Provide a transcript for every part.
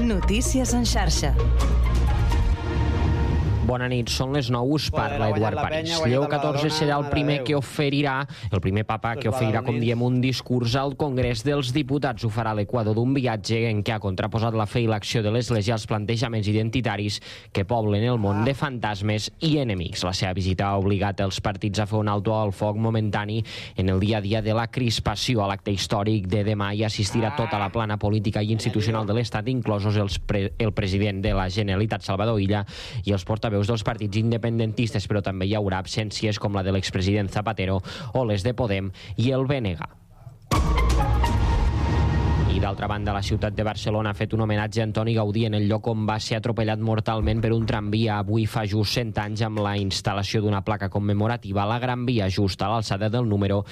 Notícies en xarxa. Bona nit, són les 9, us parla Eduard París. Lleó XIV serà el primer papa que oferirà, com diem, un discurs al Congrés dels Diputats. Ho farà a l'Equador d'un viatge en què ha contraposat la fe i l'acció de l'Església als plantejaments identitaris que poblen el món de fantasmes i enemics. La seva visita ha obligat els partits a fer un alto al foc momentani en el dia a dia de la crispació. A l'acte històric de demà hi assistirà tota la plana política i institucional de l'Estat, inclosos el president de la Generalitat, Salvador Illa, i els portaveus dels partits independentistes, però també hi haurà absències com la de l'expresident Zapatero o les de Podem i el BNG. I d'altra banda, la ciutat de Barcelona ha fet un homenatge a Antoni Gaudí en el lloc on va ser atropellat mortalment per un tramvia avui fa just 100 anys, amb la instal·lació d'una placa commemorativa a la Gran Via, just a l'alçada del número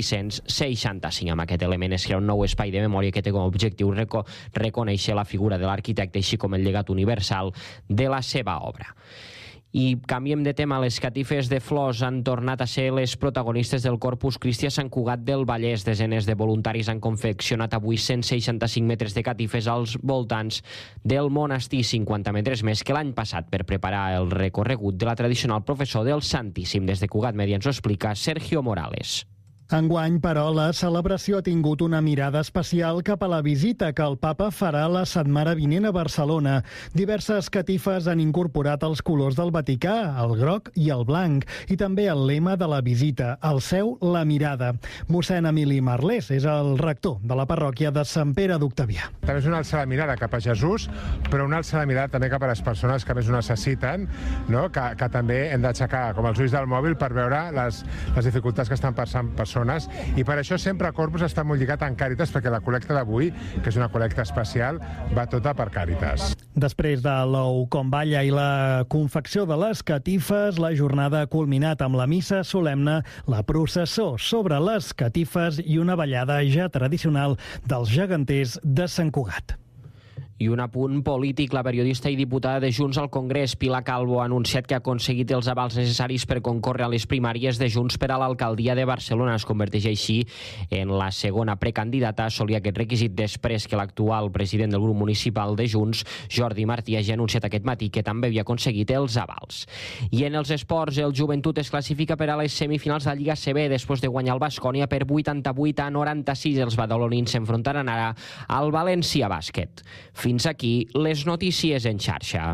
665. Amb aquest element es crea un nou espai de memòria que té com a objectiu reconèixer la figura de l'arquitecte, així com el llegat universal de la seva obra. I canviem de tema. Les catifes de flors han tornat a ser les protagonistes del Corpus Christi a Sant Cugat del Vallès. Desenes de voluntaris han confeccionat avui 165 metres de catifes als voltants del monestir, 50 metres més que l'any passat, per preparar el recorregut de la tradicional processó del Santíssim. Des de Cugat Media ens ho explica Sergio Morales. Enguany, però, la celebració ha tingut una mirada especial cap a la visita que el papa farà la setmana vinent a Barcelona. Diverses catifes han incorporat els colors del Vaticà, el groc i el blanc, i també el lema de la visita, el seu La Mirada. Mossèn Emili Marlés és el rector de la parròquia de Sant Pere d'Octavià. També és una alça de mirada cap a Jesús, però una alça de mirada també cap a les persones que més ho necessiten, no? que també hem d'aixecar com els ulls del mòbil per veure les dificultats que estan passant persones. I per això sempre Corpus està molt lligat en Càritas, perquè la col·lecta d'avui, que és una col·lecta especial, va tota per Càritas. Després de l'ou com balla i la confecció de les catifes, la jornada ha culminat amb la missa solemne, la processó sobre les catifes i una ballada ja tradicional dels geganters de Sant Cugat. I un apunt polític. La periodista i diputada de Junts al Congrés, Pilar Calvo, ha anunciat que ha aconseguit els avals necessaris per concórrer a les primàries de Junts per a l'alcaldia de Barcelona. Es converteix així en la segona precandidata a assolir aquest requisit després que l'actual president del grup municipal de Junts, Jordi Martí, hagi anunciat aquest matí que també havia aconseguit els avals. I en els esports, el Joventut es classifica per a les semifinals de la Lliga CB després de guanyar el Baskonia per 88-96. Els badalonins s'enfrontaran ara al València Bàsquet. Fins aquí les notícies en xarxa.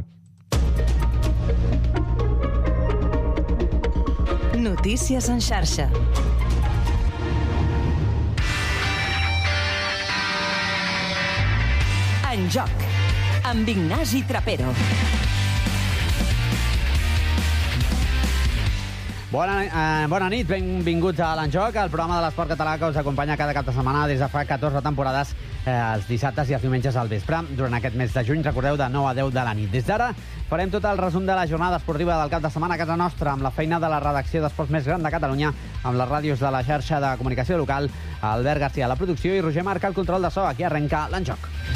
Notícies en xarxa. En joc, amb Ignasi Trapero. Bona nit, benvinguts a l'Enjoc, el programa de l'esport català que us acompanya cada cap de setmana des de fa 14 temporades, els dissabtes i els diumenges al vespre. Durant aquest mes de juny, recordeu, de 9 a 10 de la nit. Des d'ara farem tot el resum de la jornada esportiva del cap de setmana a casa nostra, amb la feina de la redacció d'esports més gran de Catalunya, amb les ràdios de la xarxa de comunicació local, Albert García a la producció i Roger Marc al control de so. Aquí arrenca l'Enjoc.